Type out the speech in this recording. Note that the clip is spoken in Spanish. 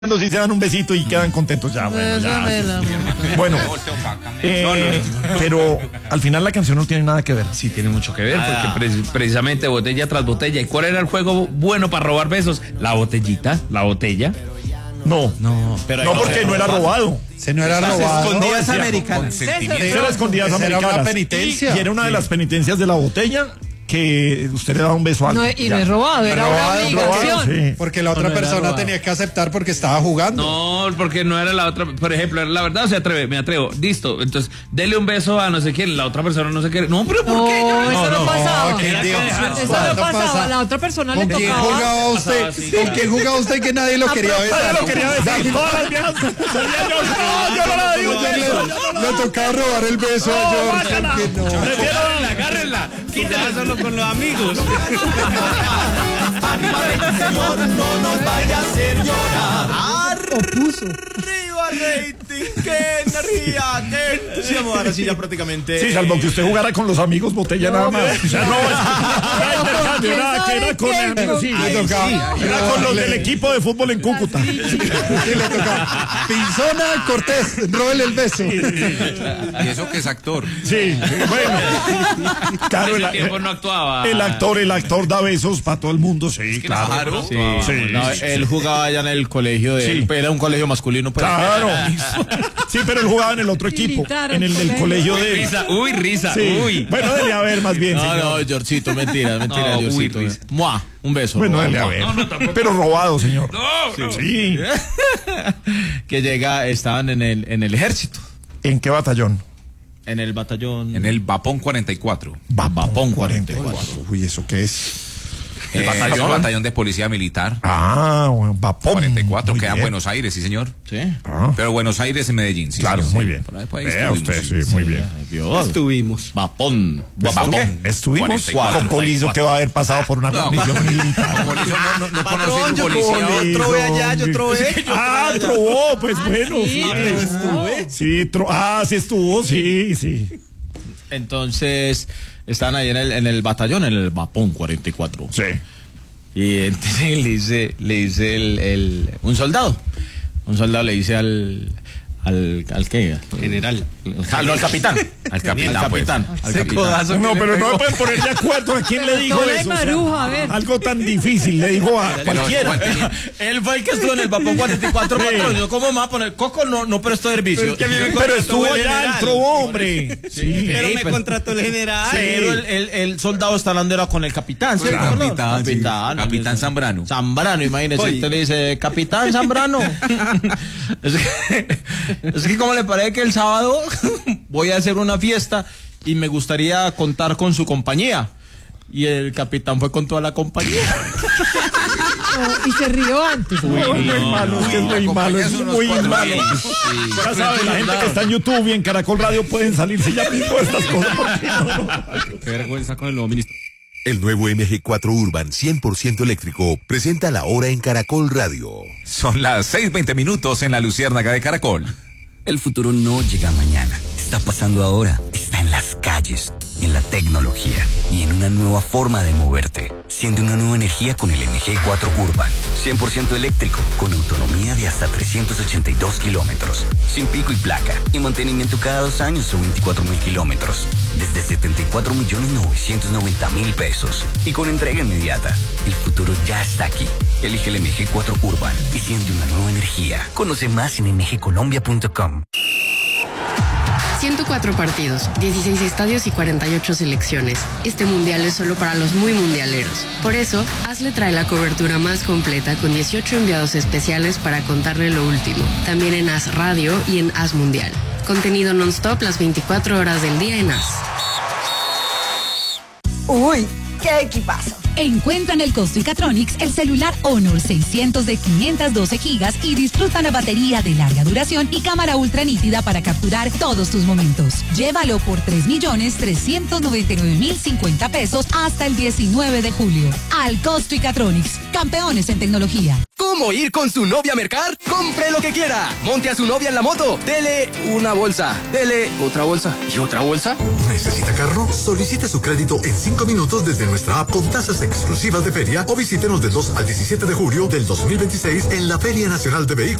Si se dan un besito y quedan contentos ya, bueno, ya. Bueno, pero al final la canción no tiene nada que ver. Sí, tiene mucho que ver, porque precisamente botella tras botella. ¿Y cuál era el juego bueno para robar besos? La botellita, la botella. No, pero no, porque no era robado. Se no era robado. Escondidas americanas. Era escondidas americanas. Era una penitencia. Y era una de las penitencias de la botella que usted le daba un beso a alguien. No, y no es robado, era una obligación. Sí. Porque la otra persona tenía que aceptar porque estaba jugando. No, porque no era la otra. Por ejemplo, la verdad se atreve, me atrevo. Listo, entonces dele un beso a no sé quién, la otra persona no se quiere. No, pero ¿por qué? Eso no pasaba. Eso no pasaba. La otra persona le ¿Con quién tocaba. jugaba usted? ¿Con quién jugaba usted que nadie lo quería besar? Lo quería besar. Todas las viejas salían yo no la digo. Le tocaba robar el beso a George. Agárrenla. Quítala solo con los amigos. Señor, no nos vaya a hacer llorar. Opuso. Arriba, rating, qué energía, qué entusiasmo. Ahora sí, ya prácticamente. Sí, salvo que usted jugara con los amigos botella nada más. O sea, no, que era con amigos, sí, le tocaba. Era con los del equipo de fútbol en Cúcuta. Sí, le tocaba. Pinzona Cortés, róbele el beso. Y eso que es actor. Sí, bueno. Claro, En ese tiempo no actuaba. el actor da besos para todo el mundo, sí, claro. Sí. Él jugaba allá en el colegio de. Era un colegio masculino, pues. Claro. Sí, pero él jugaba en el otro equipo, Militar, en el del colegio de. Risa, Sí. uy. Bueno, dele a ver más bien. No, señor. no, Georgito, mentira, No, Georgito. uy, risa. ¡Mua! Un beso. Bueno, robado. dele a ver. No, tampoco. Pero robado, señor. No. Sí. Que estaban en el ejército, ¿En qué batallón? en el batallón. En el Vapón 44. Vapón 44. Uy, ¿eso qué es? El batallón de policía militar. Ah, bueno, Vapón. 44, Muy queda en bien. Buenos Aires, sí, señor. Sí. Ah, Pero Buenos Aires y Medellín, sí. claro, señor. muy bien. Por ahí, pues, Vea estuvimos, usted, sí, muy bien. Estuvimos. Vapón. ¿Vapón? Estuvimos 44. con Polizo que va a haber pasado por una comisión militar. Por eso no conocí Patrón, un yo policía. Polizo, trobé allá, yo trobé. Ah, trobó, pues bueno. sí, Sí, sí estuvo, sí. Entonces, estaban ahí en el batallón, en el Vapón 44. Sí. Y entonces le dice un soldado le dice al qué, General. al capitán, Al capitán, pues. al capitán. No, pero no me pueden poner de acuerdo. ¿A quién le dijo Doctora eso? O sea, Maruja, a ver. algo tan difícil, le dijo a cualquiera. Él fue el que estuvo en el Vapón 44, Sí. patrón. Yo, ¿cómo me va a poner? Coco no prestó servicio. Pero estuvo allá, entró, hombre. Sí. Pero me contrató el general. Pero el soldado está hablando era con el capitán, ¿sí? Capitán Zambrano. Zambrano, imagínese. Usted le dice, Capitán Zambrano. Es que como le parece que el sábado voy a hacer una fiesta y me gustaría contar con su compañía. Y el capitán fue con toda la compañía. Y se rió antes. Muy malo, es que es muy malo, es muy malo. Ya saben, la gente que está en YouTube y en Caracol Radio pueden salirse ya mismo de estas cosas. Qué vergüenza con el nuevo ministro. El nuevo MG4 Urban 100% eléctrico presenta la hora en Caracol Radio. Son las 6:20 en la Luciérnaga de Caracol. El futuro no llega mañana, está pasando ahora, está en las calles, en la tecnología y en una nueva forma de moverte. Siente una nueva energía con el MG4 Urban, 100% eléctrico, con autonomía de hasta 382 kilómetros, sin pico y placa, y mantenimiento cada 2 años o 24,000 kilómetros, desde 74.990.000 pesos, y con entrega inmediata. El futuro ya está aquí. Elige el MG4 Urban y siente una nueva energía. Conoce más en mgcolombia.com. 104 partidos, 16 estadios y 48 selecciones. Este mundial es solo para los muy mundialeros. Por eso, Hazle trae la cobertura más completa con 18 enviados especiales para contarle lo último. También en Haz Radio y en Haz Mundial. Contenido non-stop las 24 horas del día en Haz. ¡Uy! ¡Qué equipazo! Encuentra en el Costricatronics el celular Honor 600 de 512 gigas y disfruta una batería de larga duración y cámara ultra nítida para capturar todos tus momentos. Llévalo por 3.399.050 pesos hasta el 19 de julio. Al Costricatronics, campeones en tecnología. ¿Cómo ir con su novia a mercar? ¡Compre lo que quiera! Monte a su novia en la moto. Dele una bolsa. Dele otra bolsa. ¿Y otra bolsa? ¿Necesita carro? Solicite su crédito en 5 minutos desde nuestra app con tasas ofertas exclusivas de feria o visítenos del 2 al 17 de julio del 2026 en la Feria Nacional de Vehículos